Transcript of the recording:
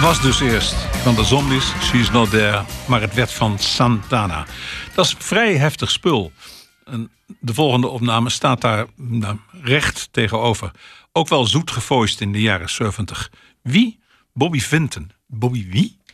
was dus eerst van de Zombies, She's Not There, maar het werd van Santana. Dat is vrij heftig spul. En de volgende opname staat daar recht tegenover. Ook wel zoet gevoiced in de jaren 70. Wie? Bobby Vinton. Bobby wie?